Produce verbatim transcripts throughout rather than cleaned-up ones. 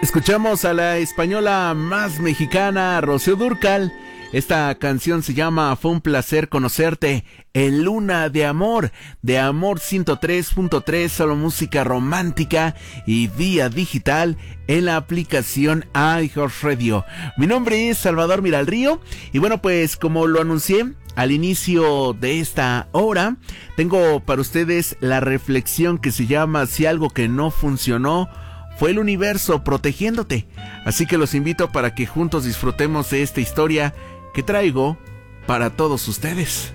Escuchamos a la española más mexicana, Rocío Dúrcal. Esta canción se llama Fue un placer conocerte, en Luna de Amor, de Amor ciento tres punto tres, solo música romántica y vía digital en la aplicación iHeartRadio. Mi nombre es Salvador Miralrío y bueno, pues como lo anuncié al inicio de esta hora, tengo para ustedes la reflexión que se llama Si algo que no funcionó fue el universo protegiéndote. Así que los invito para que juntos disfrutemos de esta historia que traigo para todos ustedes.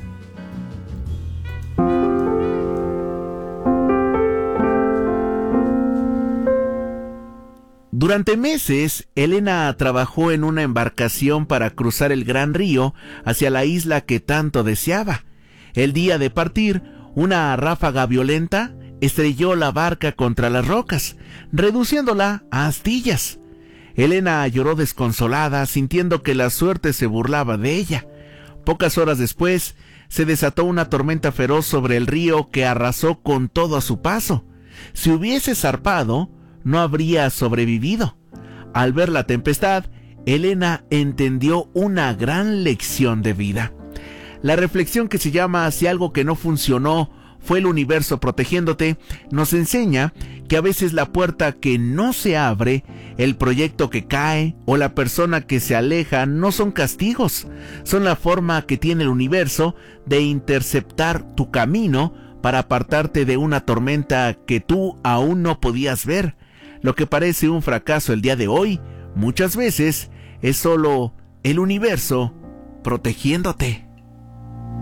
Durante meses, Elena trabajó en una embarcación para cruzar el gran río hacia la isla que tanto deseaba. El día de partir, una ráfaga violenta estrelló la barca contra las rocas, reduciéndola a astillas. Elena lloró desconsolada, sintiendo que la suerte se burlaba de ella. Pocas horas después, se desató una tormenta feroz sobre el río que arrasó con todo a su paso. Si hubiese zarpado, no habría sobrevivido. Al ver la tempestad, Elena entendió una gran lección de vida. La reflexión, que se llama Si algo que no funcionó fue el universo protegiéndote, nos enseña que a veces la puerta que no se abre, el proyecto que cae o la persona que se aleja no son castigos, son la forma que tiene el universo de interceptar tu camino para apartarte de una tormenta que tú aún no podías ver. Lo que parece un fracaso el día de hoy, muchas veces es solo el universo protegiéndote.